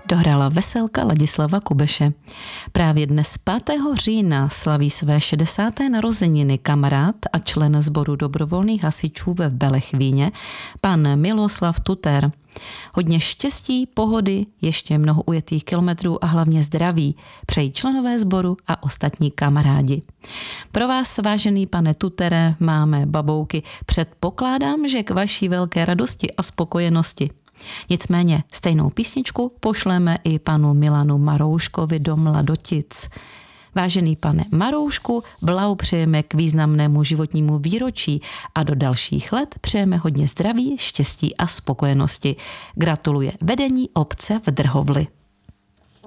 dohrála veselka Ladislava Kubeše. Právě dnes 5. října slaví své 60. narozeniny kamarád a člen sboru dobrovolných hasičů ve Belechvíně, pan Miloslav Tuter. Hodně štěstí, pohody, ještě mnoho ujetých kilometrů a hlavně zdraví přejí členové sboru a ostatní kamarádi. Pro vás, vážený pane Tutere, máme babouky. Předpokládám, že k vaší velké radosti a spokojenosti. Nicméně stejnou písničku pošleme i panu Milanu Marouškovi do Mladotic. Vážený pane Maroušku, blahopřejeme k významnému životnímu výročí a do dalších let přejeme hodně zdraví, štěstí a spokojenosti. Gratuluje vedení obce v Drhovli.